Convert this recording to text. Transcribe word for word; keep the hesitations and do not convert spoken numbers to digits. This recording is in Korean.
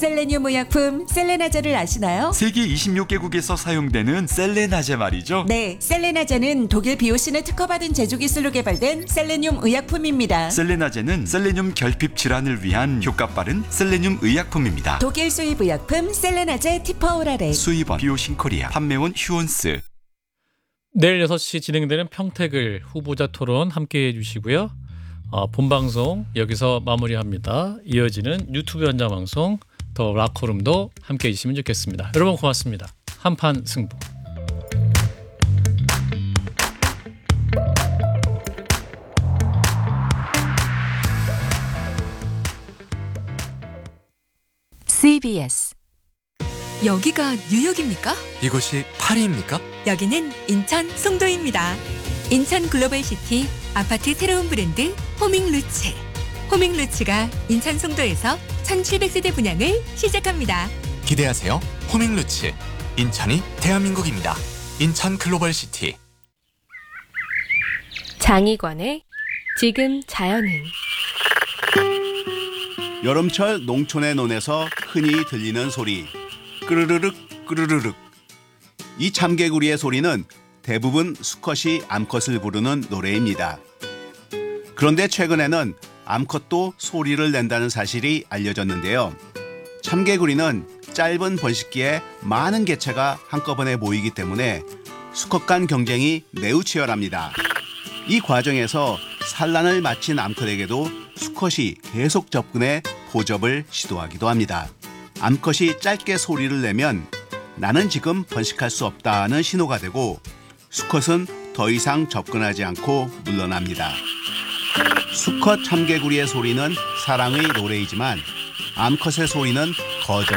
셀레늄 의약품 셀레나제를 아시나요? 세계 이십육 개국에서 사용되는 셀레나제 말이죠. 네, 셀레나제는 독일 비오신을 특허받은 제조 기술로 개발된 셀레늄 의약품입니다. 셀레나제는 셀레늄 결핍 질환을 위한 효과 빠른 셀레늄 의약품입니다. 독일 수입 의약품 셀레나제 티퍼오라레. 수입원 비오신 코리아, 판매원 휴온스. 내일 여섯 시 진행되는 평택을 후보자 토론 함께해 주시고요. 어, 본방송 여기서 마무리합니다. 이어지는 유튜브 현장 방송 더 락커룸도 함께해 주시면 좋겠습니다. 여러분 고맙습니다. 한판 승부. 씨비에스. 여기가 뉴욕입니까? 이곳이 파리입니까? 여기는 인천 송도입니다. 인천 글로벌시티 아파트 새로운 브랜드 호밍루츠. 호밍루츠가 인천 송도에서 천칠백 세대 분양을 시작합니다. 기대하세요. 호밍루츠. 인천이 대한민국입니다. 인천 글로벌시티. 장희관의 지금 자연은. 여름철 농촌의 논에서 흔히 들리는 소리, 끄르르륵 끄르르륵. 이 참개구리의 소리는 대부분 수컷이 암컷을 부르는 노래입니다. 그런데 최근에는 암컷도 소리를 낸다는 사실이 알려졌는데요. 참개구리는 짧은 번식기에 많은 개체가 한꺼번에 모이기 때문에 수컷 간 경쟁이 매우 치열합니다. 이 과정에서 산란을 마친 암컷에게도 수컷이 계속 접근해 포접을 시도하기도 합니다. 암컷이 짧게 소리를 내면 나는 지금 번식할 수 없다는 신호가 되고 수컷은 더 이상 접근하지 않고 물러납니다. 수컷 참개구리의 소리는 사랑의 노래이지만 암컷의 소리는 거절